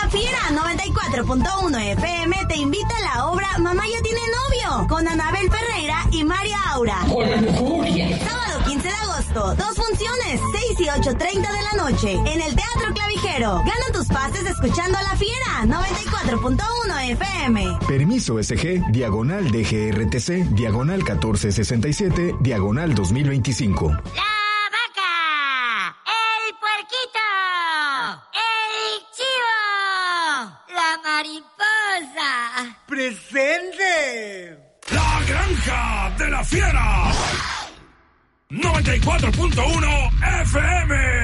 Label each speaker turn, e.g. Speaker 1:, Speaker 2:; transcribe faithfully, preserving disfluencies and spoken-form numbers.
Speaker 1: Fiera noventa y cuatro punto uno F M te invita a la obra Mamá ya tiene novio con Anabel Ferreira y María Aura. Sábado quince de agosto, dos funciones, seis y ocho treinta de la noche, en el Teatro Clavijero. Gana tus pases escuchando a La Fiera noventa y cuatro punto uno F M.
Speaker 2: Permiso S G, diagonal D G R T C, diagonal catorce sesenta y siete, diagonal dos mil veinticinco.
Speaker 3: La vaca, el puerquito, el chivo, la mariposa.
Speaker 4: ¡Presente!
Speaker 5: La Granja de la Fiera noventa y cuatro punto uno F M.